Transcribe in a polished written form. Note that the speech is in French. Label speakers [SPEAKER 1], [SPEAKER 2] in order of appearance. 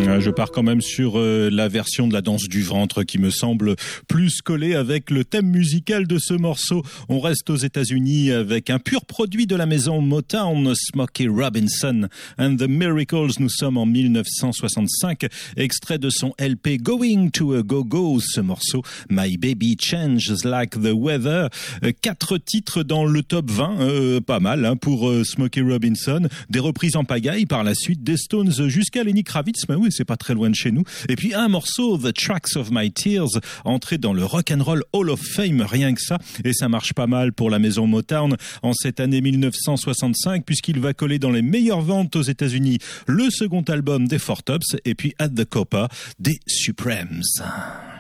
[SPEAKER 1] Je pars quand même sur la version de la danse du ventre qui me semble plus collée avec le thème musical de ce morceau. On reste aux États-Unis avec un pur produit de la maison Motown, Smokey Robinson and the Miracles. Nous sommes en 1965, extrait de son LP Going to a Go-Go. Ce morceau, My Baby Changes Like the Weather. 4 titres dans le top 20, pas mal hein, pour Smokey Robinson. Des reprises en pagaille par la suite, des Stones jusqu'à Lenny Kravitz, mais oui, c'est pas très loin de chez nous. Et puis un morceau, The Tracks of My Tears, entré dans le Rock'n'Roll Hall of Fame, rien que ça. Et ça marche pas mal pour la maison Motown en cette année 1965, puisqu'il va coller dans les meilleures ventes aux États-Unis le second album des Four Tops et puis At the Copa des Supremes.